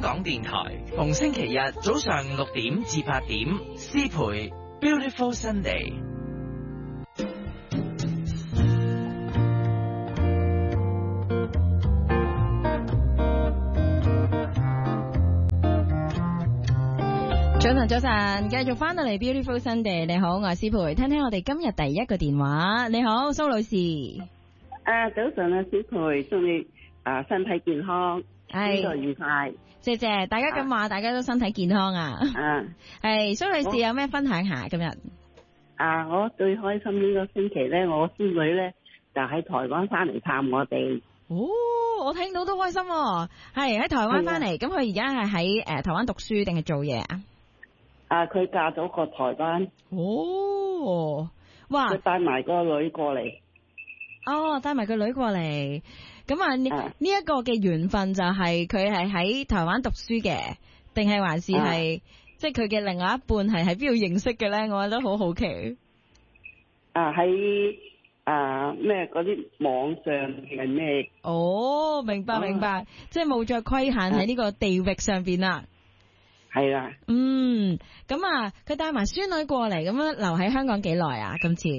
港電台，逢星期日早上6點至8點，詩培 Beautiful Sunday。 早晨，繼續翻到嚟 Beautiful Sunday。你好，我係詩培，聽聽我哋今日第一個電話。你好，蘇女士。 早晨啊，詩培，祝你身體健康，工作愉快。 謝謝，大家咁話，大家都身體健康啊。係蘇女士有咩分享下今日？ 我最開心呢個星期咧，我孫女咧就喺台灣翻嚟探我哋。 哦，我聽到都開心喎。係喺台灣翻嚟，咁佢而家係喺台灣讀書定係做嘢啊？ 佢嫁咗個台灣。 哦，哇！ 佢帶埋個女過嚟。 哦，帶埋個女過嚟。咁啊，呢一個嘅緣分就係佢係喺台灣讀書嘅，定係還是係即係佢嘅另外一半係喺邊度認識嘅咧？我覺得好好奇。 喺咩嗰啲網上係咩？ 哦，明白明白，即係冇再規限喺呢個地域上邊啦。 係啦。 咁啊，佢帶埋孫女過嚟，咁樣留喺香港幾耐啊？今次？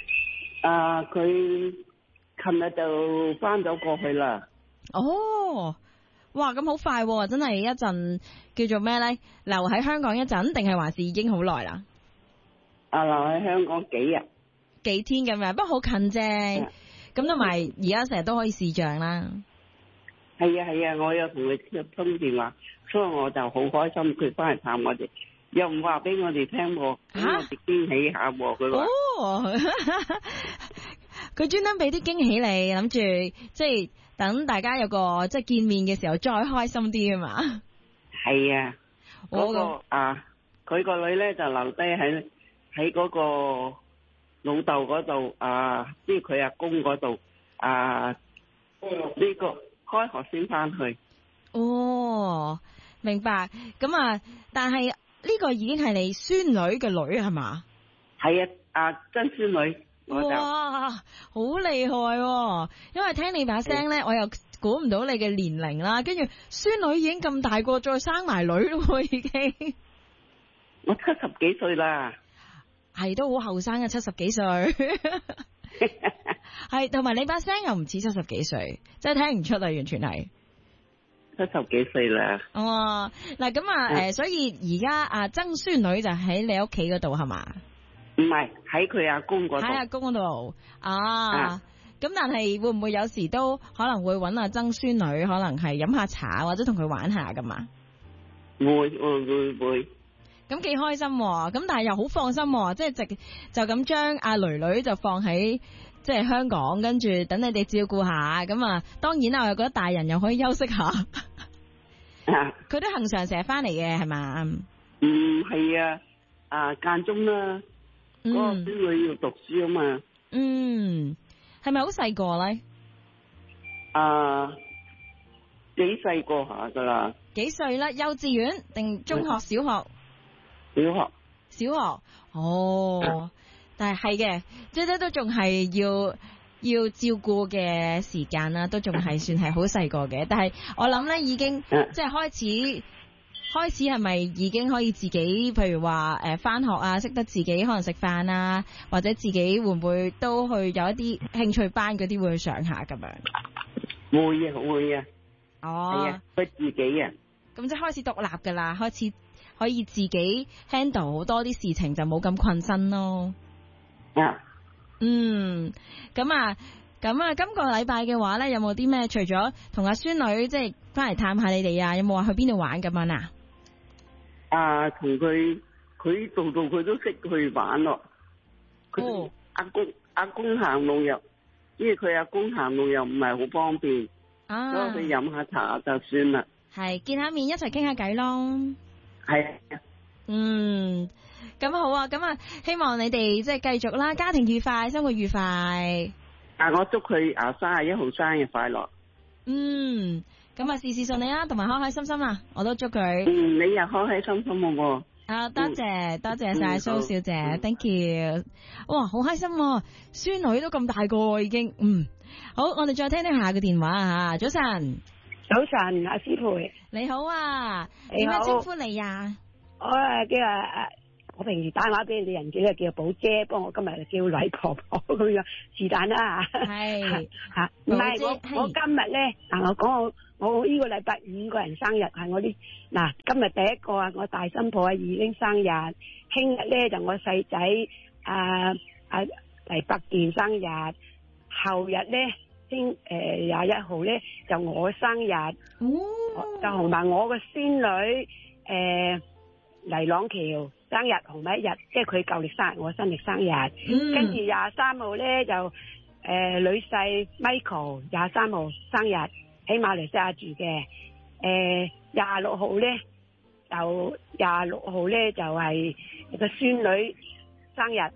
佢琴日就翻咗過去啦。 哦，哇，咁好快喎，真係一陣叫做咩咧？留喺香港一陣，定係還是已經好耐啦？ 留喺香港幾日？ 幾天咁樣，不過好近啫。咁同埋而家成日都可以視像啦。 係啊，我有同佢通電話，所以我就好開心佢翻嚟探我哋，又唔話俾我哋聽喎，咁我哋驚喜下喎。佢話佢專登俾啲驚喜你，諗住即係等大家有個即係見面嘅時候再開心啲啊嘛。 係啊，佢個女咧就留低喺嗰個老豆嗰度，即係佢阿公嗰度，呢個開學先翻去。 哦，明白。咁啊，但係呢個已經係你孫女嘅女係嘛？ 係啊，真孫女。 哇，好厲害喎！因為聽你把聲咧，我又估唔到你嘅年齡啦。跟住孫女已經咁大個，再生埋女咯，已經。 我70幾歲啦。 係都好後生嘅，70幾歲。係，同埋你把聲又唔似70幾歲，即係聽唔出啊，完全係 70幾歲啦。 哦，嗱咁啊，所以而家曾孫女就喺你屋企嗰度係嘛？ 唔係，喺佢阿公嗰度。喺阿公嗰度咁但係會唔會有時都可能會揾阿曾孫女，可能係飲下茶或者同佢玩下噶嘛？ 會。 咁幾開心喎，咁但係又好放心喎，即係就咁將阿女女就放喺即係香港，跟住等你哋照顧下。咁啊，當然啦，我又覺得大人又可以休息下。佢都恆常成日翻嚟嘅係嘛？ 係間中啦。嗰個孫女要讀書啊嘛。 係咪好細個咧？ 幾細個下噶啦？ 幾歲啦？幼稚園定中學、小學？小學。哦，但係嘅，即係都仲係要照顧嘅時間啦，都仲係算係好細個嘅。但係我諗咧，已經即係開始係咪已經可以自己，譬如話返學啊，識得自己可能食飯啊，或者自己會唔會都去有一啲興趣班嗰啲會去上下咁樣？ 會啊。 哦， 佢自己啊。 咁即係開始獨立噶啦，開始可以自己 handle 好多啲事情，就冇咁困身咯。咁啊，今個禮拜嘅話咧，有冇啲咩？除咗同阿孫女即係翻嚟探下你哋啊，有冇話去邊度玩咁樣啊？ 同佢度佢都識去玩咯。佢阿公行路又，因為佢阿公行路又唔係好方便，所以去飲下茶就算啦。係見下面一齊傾下偈咯。 係。 咁好啊！咁啊，希望你哋即係繼續啦，家庭愉快，生活愉快。 我祝佢31號生日快樂。 咁啊，事事順利啦，同埋開開心心啊！我都祝佢。 你又開開心心好冇？ 多謝晒蘇小姐，thank you。哇，好開心啊！孫女都咁大個已經。好，我哋再聽聽下個電話啊。早晨。 早晨，阿師培， 你好啊， 你好， 點樣稱呼你啊？ 我我平時打電話俾你人哋叫寶姐，不過我今日就叫女婆婆咁樣，是但啦吓。係吓，唔係我今日咧，我講我呢個禮拜5個人生日係我啲嗱，今日第一個啊，我大新抱阿二玲生日，聽日咧就我細仔黎伯健生日，後日咧21號咧就我生日，就同埋我個孫女黎朗橋生日同埋一日，即係佢舊曆生日，我新曆生日。跟住23號咧就女婿 Michael 23號生日，喺馬來西亞住嘅。26號咧就係個孫女生日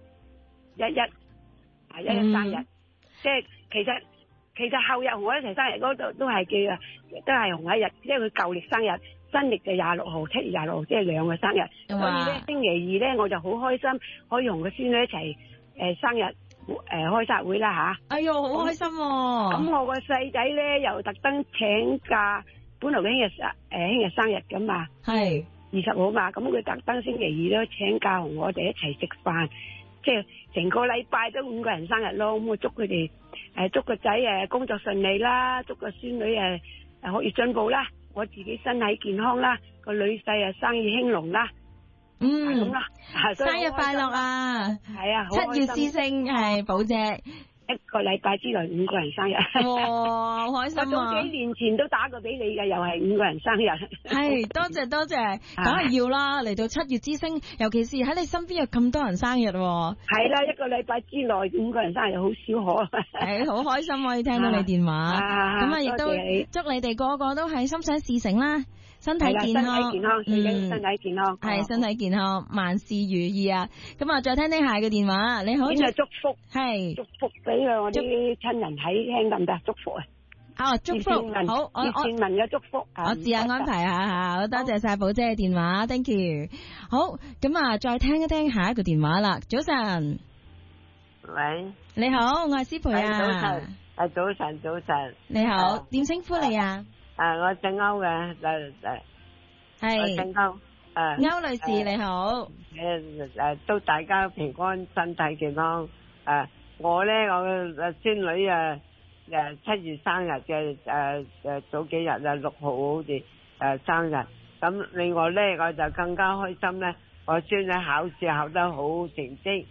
，11生日。即係其實後日同我一齊生日嗰度都係叫都係同一日，因為佢舊曆生日。新曆就26號，7月26號，即係2個生日。所以咧，星期2咧，我就好開心，可以同個孫女一齊生日開生日會啦吓。哎喲，好開心喎！咁我個細仔咧又特登請假，本來佢聽日生日噶嘛，係20號嘛，咁佢特登星期2都請假同我哋一齊食飯，即係成個禮拜都5個人生日咯。咁我祝佢哋祝個仔工作順利啦，祝個孫女可以進步啦。我自己身體健康啦，個女婿生意興隆啦，咁啦，生日快樂啊！係啊，7月之星係寶姐，一個禮拜之內5個人生日，哇，好開心啊！我早幾年前都打過俾你嘅，又係5個人生日，係多謝，梗係要啦！嚟到7月之星，尤其是喺你身邊有咁多人生日，係啦，一個禮拜之內5個人生日好少可，係好開心可以聽到你電話，咁啊亦都祝你哋個個都係心想事成啦，身體健康，身體健康，係身體健康，萬事如意啊！咁啊，再聽下嘅電話，你好，邊係祝福？係祝福俾我啲親人喺聽得唔得？祝福啊！哦，祝福好，我葉倩文嘅祝福，我試下安排下，好多謝晒寶姐嘅電話 ，thank you。好，咁啊，再聽一聽下一個電話啦。早晨，喂，你好，我係思培啊。早晨，你好，點稱呼你啊？我姓歐嘅，係姓歐，歐女士你好，祝大家平安，身體健康。我咧，我嘅孫女7月生日嘅，早幾日6號好似生日。咁另外咧，我就更加開心咧，我孫女考試考得好成績，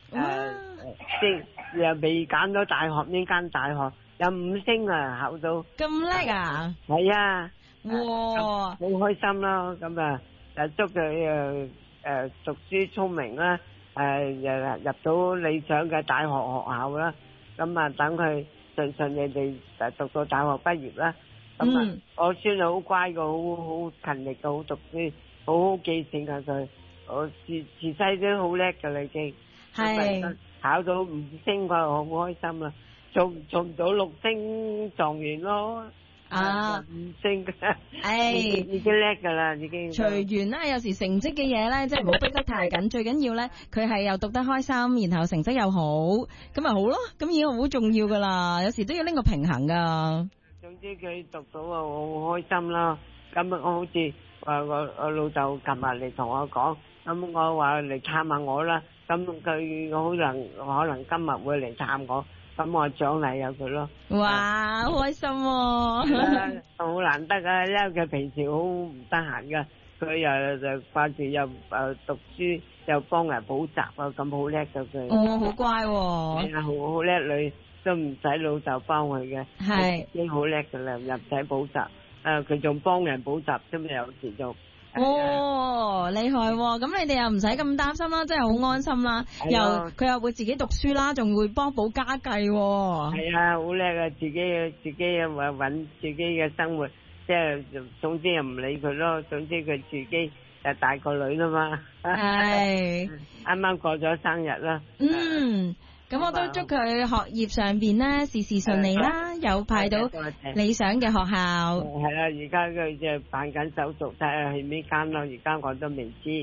即又未揀到大學，呢間大學有5星啊，考到咁叻啊！係啊，哇，好開心咯！咁啊，祝佢讀書聰明啦，入到理想嘅大學學校啦。咁啊，等佢順利地讀到大學畢業啦。咁啊，我孫女好乖嘅，好勤力嘅，好讀書，好記性啊佢。我自細都好叻嘅啦已經。係。考到5星，我好開心啊！做唔到6星狀元咯。5星嘅，已經叻噶啦，已經。隨緣啦，有時成績嘅嘢咧，即係唔好逼得太緊，最緊要咧，佢係又讀得開心，然後成績又好，咁咪好咯。咁已經好重要噶啦，有時都要拎個平衡噶。總之佢讀到啊，我好開心啦。咁我好似我老豆琴日嚟同我講，咁我話嚟探下我啦。咁佢可能今日會嚟探我。咁我獎勵下佢咯。哇，好開心喎！好難得啊，因為佢平時好唔得閒噶，佢又掛住又讀書，又幫人補習啊，咁好叻噶佢。哦，好乖喎。係啊，好叻女，都唔使老豆幫佢嘅。係。已經好叻噶啦，又唔使補習。佢仲幫人補習添，有時就。哦，厲害喎！咁你哋又唔使咁擔心啦，真係好安心啦。佢又會自己讀書啦，仲會幫補家計。係啊，好叻啊！自己搵自己嘅生活，即係總之又唔理佢咯。總之佢自己就大個女啦嘛。係。啱啱過咗生日啦。咁我都祝佢學業上邊咧事事順利啦，有派到理想嘅學校。係啦，而家佢就辦緊手續，睇下去邊間咯。而家我都未知，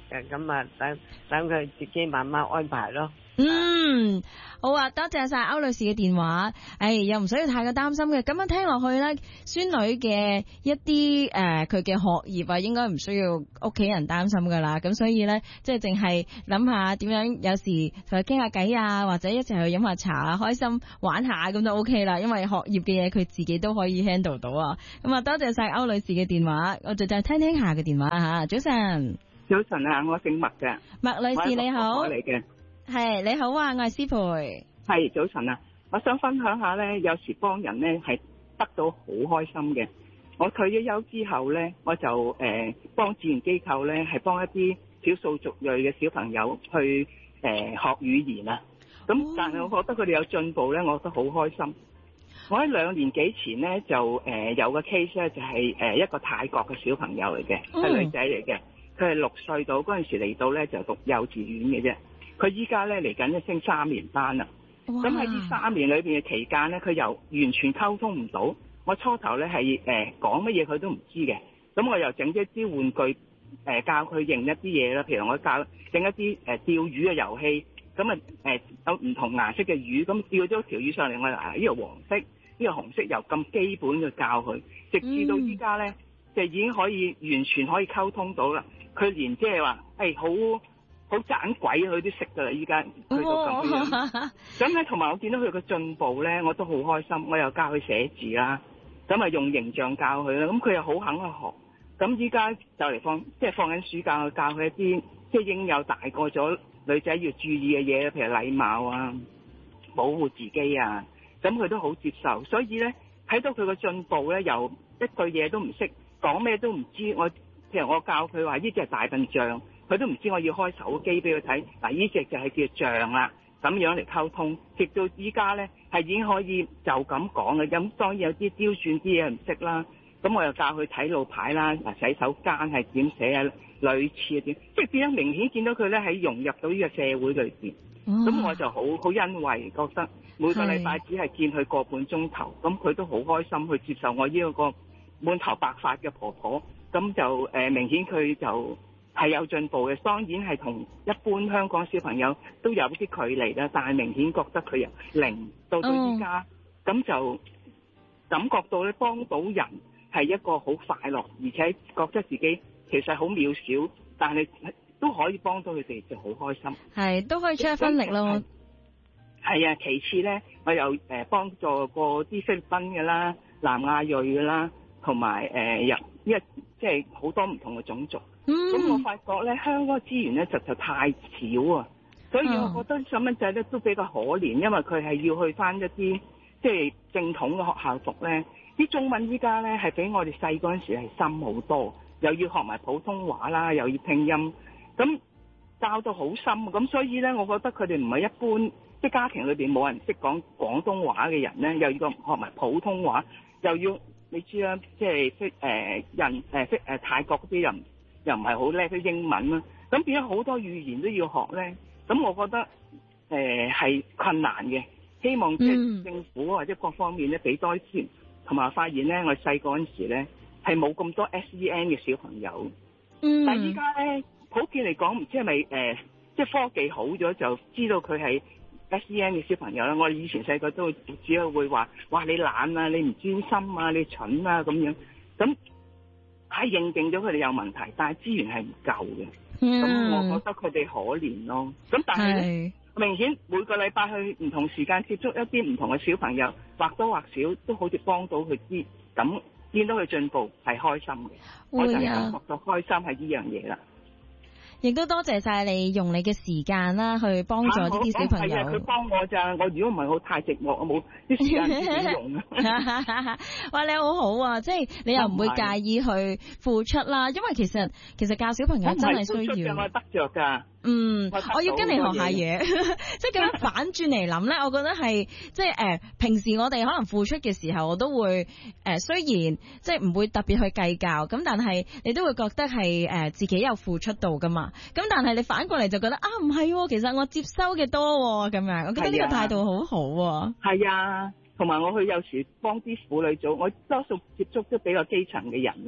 咁啊等佢自己慢慢安排咯。 好啊，多謝晒歐女士嘅電話。又唔使要太過擔心嘅。咁樣聽落去咧，孫女嘅一啲佢嘅學業啊，應該唔需要屋企人擔心噶啦。咁所以咧，即係淨係諗下點樣，有時同佢傾下偈啊，或者一齊去飲下茶啊，開心玩下咁就 OK 啦。因為學業嘅嘢佢自己都可以 handle 到啊。咁啊，多謝晒歐女士嘅電話，我就再聽下嘅電話吓。早晨， 早晨啊，我姓麥嘅， 麥女士你好。 我嚟嘅。 係你好啊，我係師培。 係早晨啊，我想分享下咧，有時幫人咧係得到好開心嘅。我退咗休之後咧，我就幫志願機構咧係幫一啲少數族裔嘅小朋友去學語言啊。咁但係我覺得佢哋有進步咧，我覺得好開心。我喺2年幾前咧就有個 case 咧，就係一個泰國嘅小朋友嚟嘅，係女仔嚟嘅，佢係6歲到，嗰陣時嚟到咧就讀幼稚園嘅啫。佢依家咧嚟緊升3年班啦。咁喺呢3年裏邊嘅期間咧，佢又完全溝通唔到。我初頭咧係講乜嘢佢都唔知嘅。咁我又整咗一啲玩具教佢認一啲嘢啦。譬如我教整一啲釣魚嘅遊戲。咁有唔同顏色嘅魚，咁釣咗條魚上嚟，我話呢個黃色，呢個紅色，由咁基本嘅教佢，直至到依家咧就已經可以完全可以溝通到啦。佢連即係話好盞鬼佢都識噶啦，依家去到咁樣。咁咧同埋我見到佢嘅進步咧，我都好開心。我又教佢寫字啦，咁啊用形象教佢啦，咁佢又好肯去學。咁依家就嚟放緊暑假，去教佢一啲即係應有大個咗女仔要注意嘅嘢，譬如禮貌啊、保護自己啊，咁佢都好接受。所以咧睇到佢嘅進步咧，由一句嘢都唔識，講咩都唔知。譬如我教佢話呢隻係大笨象。佢都唔知我要開手機俾佢睇，嗱呢隻就係叫象啦，咁樣嚟溝通，直到依家咧係已經可以就咁講嘅。咁當然有啲刁鑽啲嘢唔識啦，咁我又教佢睇路牌啦，嗱洗手間係點寫啊，類似啊點，即係變咗明顯見到佢咧喺融入到呢個社會裏邊。咁我就好欣慰，覺得每個禮拜只係見佢個半鐘頭，咁佢都好開心去接受我呢個滿頭白髮嘅婆婆。咁就明顯佢就係有進步嘅，當然係同一般香港小朋友都有啲距離啦，但係明顯覺得佢由0到依家，咁就感覺到咧幫到人係一個好快樂，而且覺得自己其實好渺小，但係都可以幫到佢哋，就好開心。係都可以出一分力咯。係啊，其次咧，我又幫助過啲菲律賓嘅啦、南亞裔嘅啦，同埋即係好多唔同嘅種族。咁我發覺咧，香港資源咧實在太少啊，所以我覺得細蚊仔咧都比較可憐，因為佢係要去翻一啲即係正統嘅學校讀咧，啲中文依家咧係比我哋細嗰陣時係深好多，又要學埋普通話啦，又要拼音，咁教到好深，咁所以咧，我覺得佢哋唔係一般，即係家庭裏邊冇人識講廣東話嘅人咧，又要學埋普通話，又要你知啦，即係泰國嗰啲人。又唔係好叻啲英文啦，咁變咗好多語言都要學咧，咁我覺得係困難嘅。希望即係政府或者各方面咧俾多啲資源，同埋發現咧我細個嗰陣時咧係冇咁多 SEN 嘅小朋友，但係依家咧普遍嚟講唔知係咪即係科技好咗就知道佢係 SEN 嘅小朋友啦。我以前細個都只係會話，哇你懶啊，你唔專心啊，你蠢啊咁樣咁。係認定咗佢哋有問題，但係資源係唔夠嘅，咁我覺得佢哋可憐咯。咁但係明顯每個禮拜去唔同時間接觸一啲唔同嘅小朋友，或多或少都好似幫到佢啲，咁見到佢進步係開心嘅。我就係感覺到開心係呢樣嘢啦。 亦都多謝晒你用你嘅時間啦，去幫助呢啲小朋友。 佢幫我咋，我如果唔係我太寂寞，我冇啲時間點用啊。 哇，你好好啊，即係你又唔會介意去付出啦，因為其實教小朋友真係需要。 我得着㗎。 我要跟你學下嘢，即係咁樣反轉嚟諗咧，我覺得係即係平時我哋可能付出嘅時候，我都會雖然即係唔會特別去計較，咁但係你都會覺得係自己有付出到噶嘛。咁但係你反過嚟就覺得唔係，其實我接收嘅多咁樣，我覺得呢個態度好好。 係啊，同埋我去有時幫啲婦女組，我多數接觸都比較基層嘅人啦。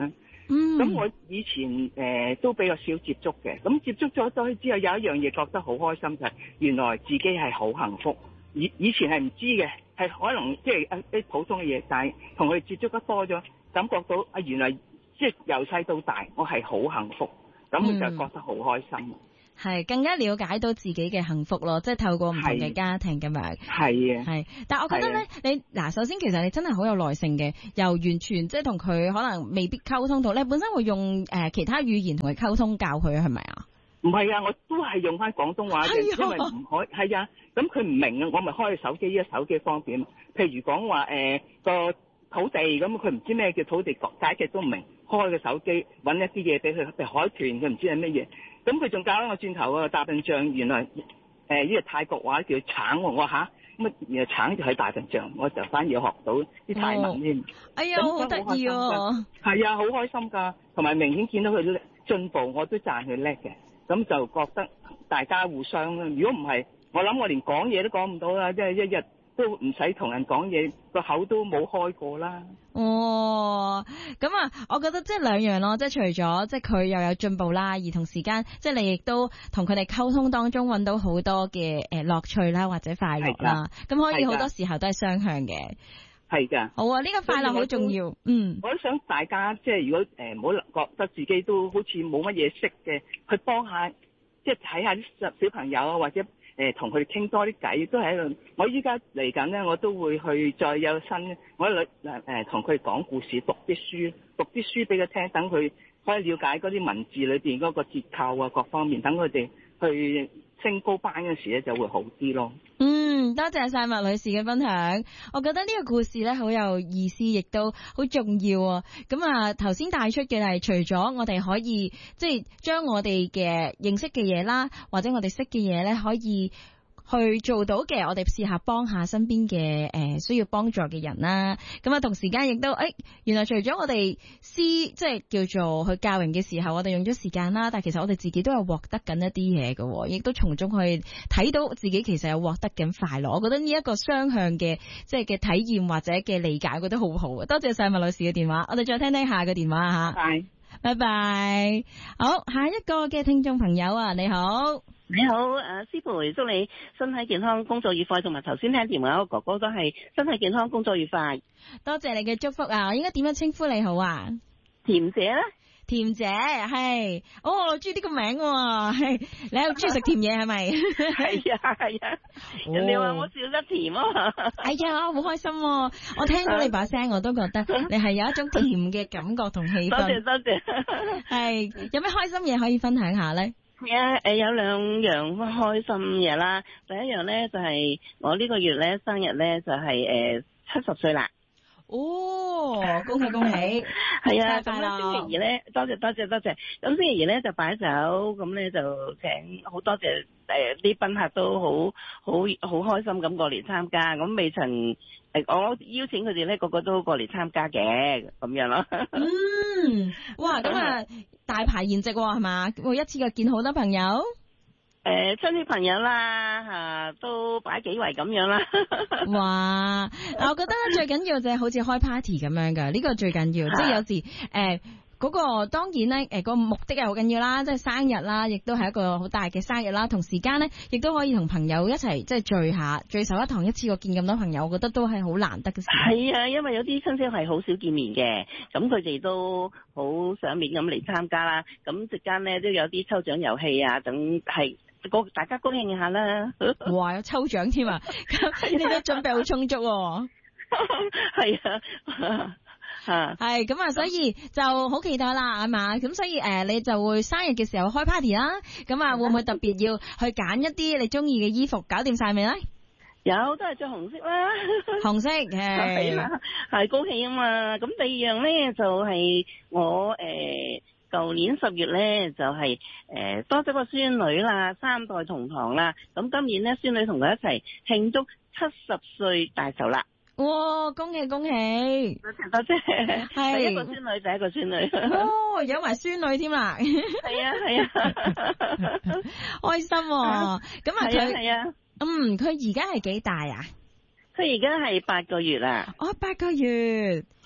咁我以前都比較少接觸嘅，咁接觸咗之後有一樣嘢覺得好開心，就係原來自己係好幸福。以前係唔知嘅，係可能即係啲普通嘅嘢，但係同佢哋接觸得多咗，感覺到原來即係由細到大我係好幸福，咁我就覺得好開心。 係更加了解到自己嘅幸福咯，即係透過唔同嘅家庭咁樣。係啊，係。但係我覺得咧，你嗱，首先其實你真係好有耐性嘅，由完全即係同佢可能未必溝通到，你本身會用其他語言同佢溝通教佢係咪啊？ 唔係啊，我都係用翻廣東話嘅，因為唔可係啊。咁佢唔明啊，我咪開手機，手機方便。譬如講話個土地咁，佢唔知咩叫土地解釋都唔明，開個手機揾一啲嘢俾佢，譬如海豚，佢唔知係乜嘢。咁佢仲教咗我轉頭啊！大笨象原來呢個泰國話叫橙喎，我話嚇咁啊，原來橙就係大笨象，我就反而學到啲泰文添。 哎呀，好得意啊！ 係啊，好開心㗎，同埋明顯見到佢進步，我都讚佢叻嘅。咁就覺得大家互相啦。如果唔係，我諗我連講嘢都講唔到啦，即係一日都唔使同人講嘢，個口都冇開過啦。 哦，咁啊，我覺得即係兩樣咯，即係除咗即係佢又有進步啦，而同時間即係你亦都同佢哋溝通當中揾到好多嘅樂趣啦，或者快樂啦，咁可以好多時候都係雙向嘅。係㗎。好啊，呢個快樂好重要。 我都想大家即係如果唔好覺得自己都好似冇乜嘢識嘅，去幫下，即係睇下啲小朋友啊，或者同佢哋傾多啲偈，都係一個。我依家嚟緊咧，我都會去再有新，我同佢哋講故事，讀啲書俾佢聽，等佢可以了解嗰啲文字裏邊嗰個結構啊，各方面，等佢哋去升高班嗰時咧就會好啲咯。 多謝晒麥女士嘅分享，我覺得呢個故事咧好有意思，亦都好重要啊！咁啊，頭先帶出嘅係除咗我哋可以即係將我哋嘅認識嘅嘢啦，或者我哋識嘅嘢咧，可以去做到嘅，我哋試下幫下身邊嘅需要幫助嘅人啦。咁啊，同時間亦都原來除咗我哋即係叫做去教人嘅時候，我哋用咗時間啦，但係其實我哋自己都有獲得緊一啲嘢嘅，亦都從中去睇到自己其實有獲得緊快樂。我覺得呢一個雙向嘅即係嘅體驗或者嘅理解，我覺得好好啊！多謝晒麥女士嘅電話，我哋再聽聽下個電話吓。拜拜。好，下一個嘅聽眾朋友啊，你好。 你好，師傅，祝你身體健康，工作愉快，同埋頭先聽電話嗰個哥哥都係身體健康，工作愉快。 多謝你嘅祝福啊！我應該點樣稱呼你好啊？ 甜姐咧？ 甜姐係，我中意呢個名喎，係你又中意食甜嘢係咪？ 係啊係啊，人哋話我笑得甜啊嘛。 哎呀，好開心喎！我聽到你把聲，我都覺得你係有一種甜嘅感覺同氣氛。 多謝多謝。 係，有咩開心嘢可以分享下咧？ 有兩樣開心嘢啦。第一樣咧就係我呢個月咧生日咧就係70歲啦。 哦，恭喜恭喜！ 係啊，咁星期二咧，多謝。咁星期二咧就擺酒，咁咧就請好多謝啲賓客都好開心咁過嚟參加。咁未曾我邀請佢哋咧，個個都過嚟參加嘅，咁樣咯。 哇！咁啊，大排筵席係嘛？會一次過見好多朋友。 親戚朋友啦，都擺幾圍咁樣啦。 哇！我覺得最緊要就係好似開 party 咁樣噶，呢個最緊要。即係有時嗰個當然咧，個目的係好緊要啦，即係生日啦，亦都係一個好大嘅生日啦。同時間咧，亦都可以同朋友一齊即係聚下，聚首一堂，一次過見咁多朋友，我覺得都係好難得嘅事。 係啊，因為有啲親戚係好少見面嘅，咁佢哋都好賞面咁嚟參加啦。咁席間咧都有啲抽獎遊戲啊，等係大家高興下啦。 哇！有抽獎添啊！你哋都準備好充足喎。 係啊。 係咁啊，所以就好期待啦，係嘛？咁所以你就會生日嘅時候開 party 啦。咁啊，會唔會特別要去揀一啲你中意嘅衣服？搞掂晒未咧？ 有，都係着紅色啦。 紅色係高興啊嘛。咁第二樣咧就係我舊年10月咧就係多咗個孫女啦，3代同堂啦。咁今年咧孫女同佢一齊慶祝70歲大壽啦。 哇！恭喜恭喜！ 多謝，係第一個孫女。 哦，有埋孫女添啦。 係啊， 開心喎！咁啊， 係啊。 佢而家係幾大啊？ 佢而家係8個月啦。 8個月。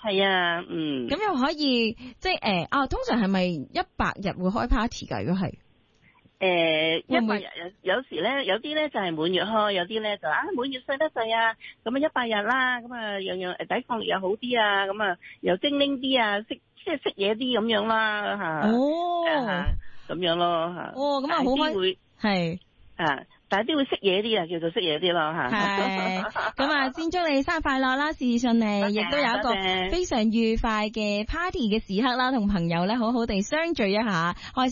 係啊， 咁又可以即係通常係咪100日會開 party 㗎？如果係 100日有時咧，有啲咧就係滿月開，有啲咧就滿月細得滯啊，咁啊100日啦，咁啊樣樣抵抗力又好啲啊，咁啊又精靈啲啊，識嘢啲咁樣啦嚇。咁樣咯嚇。 咁啊好開係但係啲會識嘢啲啊，叫做識嘢啲咯嚇。 係，咁啊，先祝你生日快樂啦，事事順利，亦都有一個非常愉快嘅 party 嘅時刻啦，同朋友咧好好地相聚一下，開